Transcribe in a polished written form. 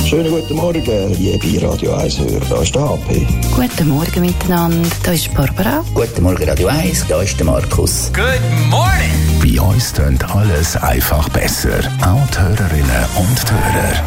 Schönen guten Morgen, liebe Radio 1-Hörer, da ist der HP. Guten Morgen miteinander, da ist Barbara. Guten Morgen Radio 1, da ist der Markus. Good morning! Bei uns tönt alles einfach besser. Auch die Hörerinnen und die Hörer.